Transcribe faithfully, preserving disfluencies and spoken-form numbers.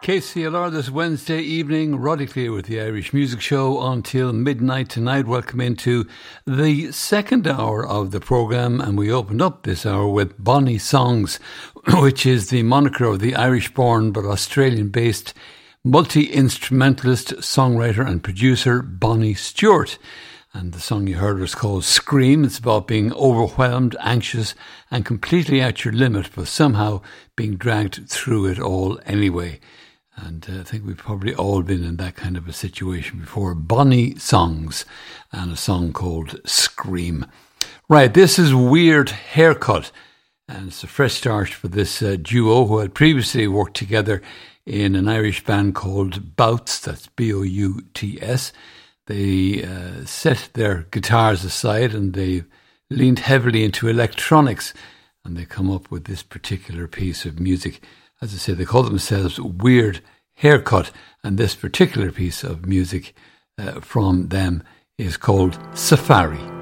K C L R this Wednesday evening, Roddy Clear with the Irish Music Show until midnight tonight. Welcome into the second hour of the programme, and we opened up this hour with Bonnie Songs, which is the moniker of the Irish-born but Australian-based multi-instrumentalist, songwriter and producer Bonnie Stewart. And the song you heard was called Scream. It's about being overwhelmed, anxious and completely at your limit, but somehow being dragged through it all anyway. And uh, I think we've probably all been in that kind of a situation before. Bonnie Songs and a song called Scream. Right, this is Weird Haircut. And it's a fresh start for this uh, duo who had previously worked together in an Irish band called Bouts. That's B O U T S. They uh, set their guitars aside and they leaned heavily into electronics. And they come up with this particular piece of music. As I say, they call themselves Weird Haircut, and this particular piece of music uh, from them is called Safari.